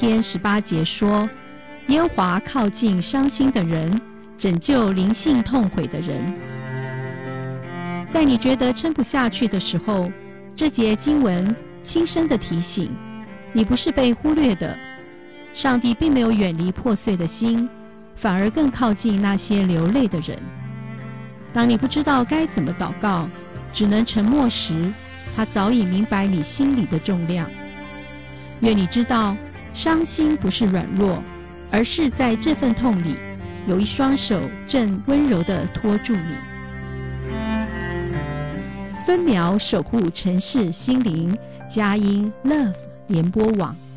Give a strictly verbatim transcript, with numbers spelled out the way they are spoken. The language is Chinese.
篇十八节说，耶和华靠近伤心的人，拯救灵性痛悔的人。在你觉得撑不下去的时候，这节经文轻声地提醒你，不是被忽略的。上帝并没有远离破碎的心，反而更靠近那些流泪的人。当你不知道该怎么祷告，只能沉默时，他早已明白你心里的重量。愿你知道，伤心不是软弱，而是在这份痛里，有一双手正温柔地托住你。分秒守护城市心灵，佳音 Love 联播网。